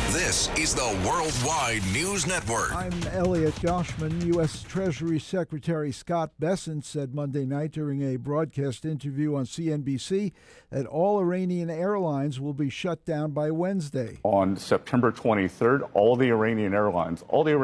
This is the Worldwide News Network. I'm Elliot Goshman. U.S. Treasury Secretary Scott Bessent said Monday night during a broadcast interview on CNBC that all Iranian airlines will be shut down by Wednesday. On September 23rd, all the Iranian airlines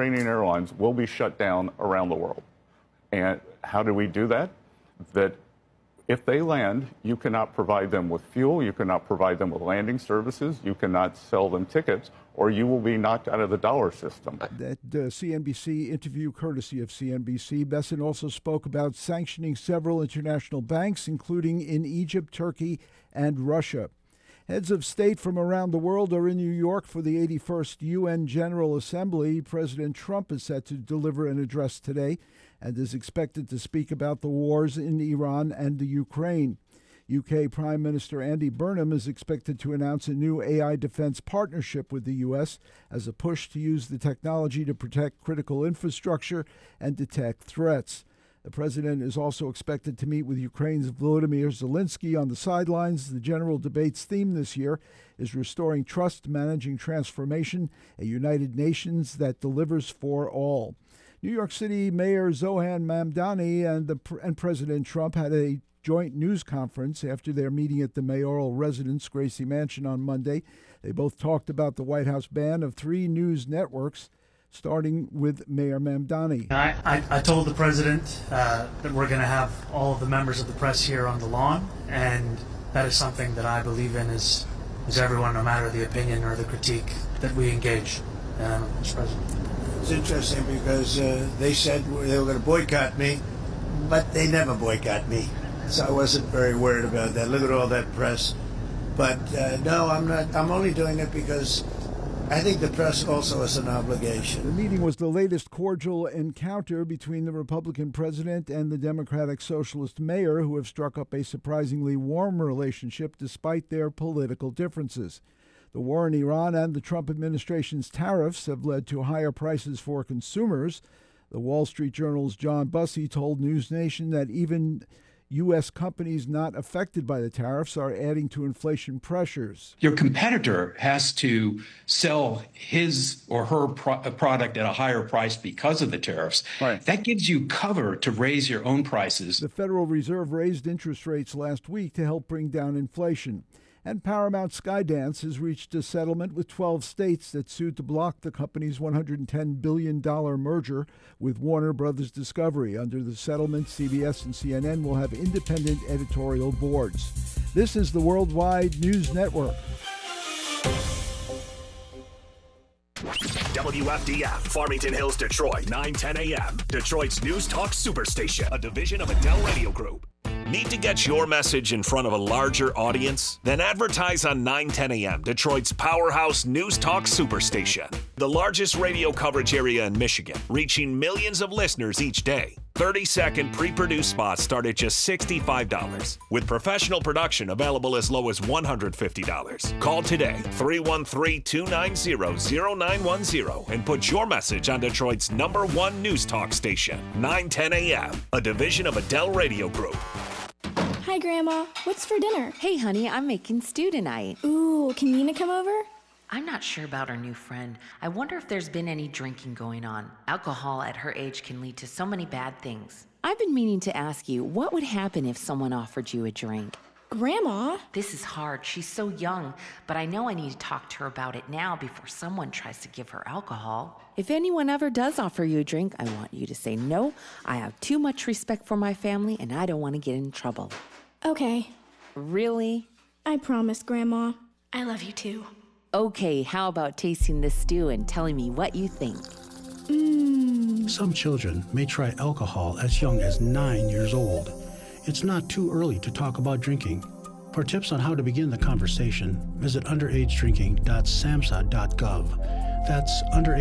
will be shut down around the world. And how do we do that? That if they land, you cannot provide them with fuel, you cannot provide them with landing services, you cannot sell them tickets, or you will be knocked out of the dollar system. That CNBC interview, courtesy of CNBC. Bessent also spoke about sanctioning several international banks, including in Egypt, Turkey, and Russia. Heads of state from around the world are in New York for the 81st UN General Assembly. President Trump is set to deliver an address today and is expected to speak about the wars in Iran and the Ukraine. UK Prime Minister Andy Burnham is expected to announce a new AI defense partnership with the U.S. as a push to use the technology to protect critical infrastructure and detect threats. The president is also expected to meet with Ukraine's Volodymyr Zelensky on the sidelines. The general debate's theme this year is Restoring Trust, Managing Transformation, a United Nations that delivers for all. New York City Mayor Zohan Mamdani and President Trump had a joint news conference after their meeting at the mayoral residence, Gracie Mansion, on Monday. They both talked about the White House ban of 3 news networks, starting with Mayor Mamdani. I told the president that we're going to have all of the members of the press here on the lawn, and that is something that I believe in is everyone, no matter the opinion or the critique, that we engage, Mr. President. It's interesting because they said they were going to boycott me, but they never boycott me. So I wasn't very worried about that. Look at all that press. But no, I'm not. I'm only doing it because I think the press also has an obligation. The meeting was the latest cordial encounter between the Republican president and the Democratic Socialist mayor, who have struck up a surprisingly warm relationship despite their political differences. The war in Iran and the Trump administration's tariffs have led to higher prices for consumers. The Wall Street Journal's John Bussey told News Nation that even U.S. companies not affected by the tariffs are adding to inflation pressures. Your competitor has to sell his or her product at a higher price because of the tariffs. Right. That gives you cover to raise your own prices. The Federal Reserve raised interest rates last week to help bring down inflation. And Paramount Skydance has reached a settlement with 12 states that sued to block the company's $110 billion merger with Warner Brothers Discovery. Under the settlement, CBS and CNN will have independent editorial boards. This is the Worldwide News Network. WFDF, Farmington Hills, Detroit, 9:10 a.m. Detroit's News Talk Superstation, a division of Adele Radio Group. Need to get your message in front of a larger audience? Then advertise on 9:10 a.m., Detroit's powerhouse News Talk Superstation. The largest radio coverage area in Michigan, reaching millions of listeners each day. 30-second pre-produced spots start at just $65, with professional production available as low as $150. Call today, 313-290-0910, and put your message on Detroit's #1 News Talk station, 9:10 a.m., a division of Adele Radio Group. Hi, Grandma. What's for dinner? Hey, honey, I'm making stew tonight. Ooh, can Nina come over? I'm not sure about our new friend. I wonder if there's been any drinking going on. Alcohol at her age can lead to so many bad things. I've been meaning to ask you, what would happen if someone offered you a drink? Grandma? This is hard. She's so young, but I know I need to talk to her about it now before someone tries to give her alcohol. If anyone ever does offer you a drink, I want you to say no. I have too much respect for my family, and I don't want to get in trouble. Okay. Really? I promise, Grandma. I love you too. Okay, how about tasting this stew and telling me what you think? Some children may try alcohol as young as 9 years old. It's not too early to talk about drinking. For tips on how to begin the conversation, visit underagedrinking.samhsa.gov. That's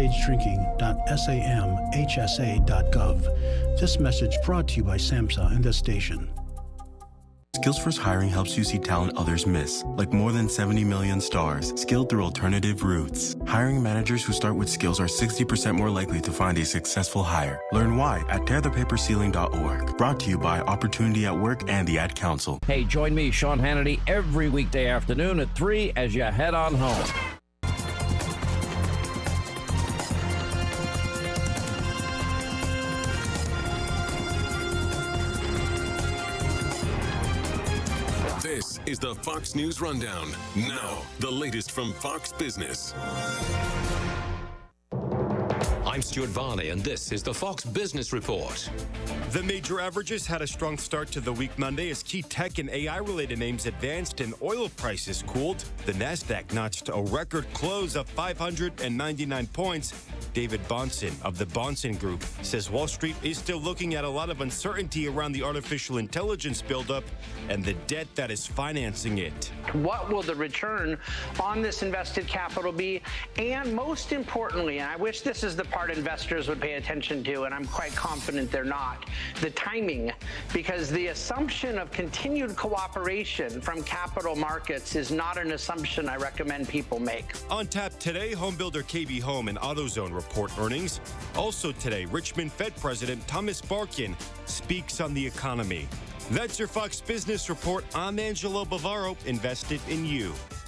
underagedrinking.samhsa.gov. This message brought to you by SAMHSA and this station. SkillsFirst Hiring helps you see talent others miss, like more than 70 million stars, skilled through alternative routes. Hiring managers who start with skills are 60% more likely to find a successful hire. Learn why at tearthepaperceiling.org. Brought to you by Opportunity at Work and the Ad Council. Hey, join me, Sean Hannity, every weekday afternoon at 3 as you head on home. is the Fox News Rundown. Now, the latest from Fox Business. I'm Stuart Varney, and this is the Fox Business Report. The major averages had a strong start to the week Monday as key tech and AI-related names advanced and oil prices cooled. The Nasdaq notched a record close of 599 points. David Bahnsen of the Bahnsen Group says Wall Street is still looking at a lot of uncertainty around the artificial intelligence buildup and the debt that is financing it. What will the return on this invested capital be? And most importantly, and I wish this is the part investors would pay attention to, and I'm quite confident they're not, the timing, because the assumption of continued cooperation from capital markets is not an assumption I recommend people make. On tap today, homebuilder KB Home and AutoZone report earnings. Also today, Richmond Fed President Thomas Barkin speaks on the economy. That's your Fox Business Report. I'm Angelo Bavaro, invested in you.